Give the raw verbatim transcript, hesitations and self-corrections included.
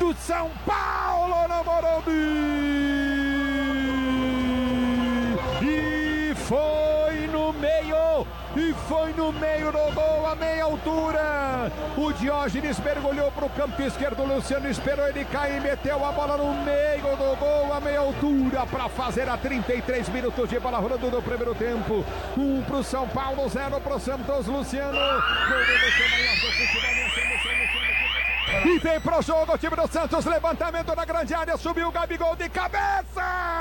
do São Paulo no Morumbi. E foi no meio, e foi no meio do gol, a meia altura. O Diógenes mergulhou para o campo esquerdo, o Luciano esperou ele cair, meteu a bola no meio do gol, a meia altura, para fazer a trinta e três minutos de bola rolando do primeiro tempo. Um para o São Paulo, zero para o Santos. Luciano, e vem pro jogo o time do Santos, levantamento na grande área, subiu o Gabigol de cabeça!